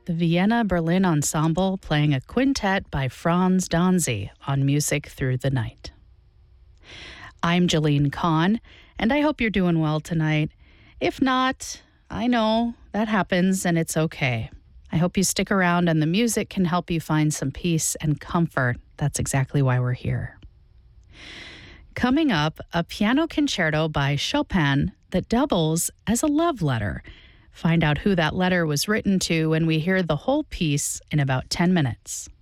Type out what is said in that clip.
the Vienna Berlin Ensemble playing a quintet by Franz Danzy on Music Through the Night. I'm Jeline Kahn, and I hope you're doing well tonight. If not, I know that happens and it's okay. I hope you stick around and the music can help you find some peace and comfort. That's exactly why we're here. Coming up, a piano concerto by Chopin that doubles as a love letter. Find out who that letter was written to when we hear the whole piece in about 10 minutes.